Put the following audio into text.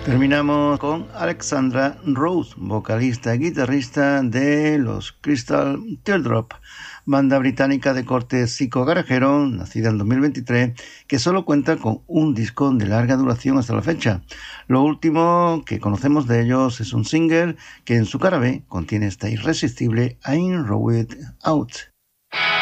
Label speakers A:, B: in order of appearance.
A: Terminamos con Alexandra Rose, vocalista y guitarrista de los Crystal Teardrop, banda británica de corte psicogarajero, nacida en 2023, que solo cuenta con un disco de larga duración hasta la fecha. Lo último que conocemos de ellos es un single que en su cara B contiene esta irresistible I'm Rowed Out.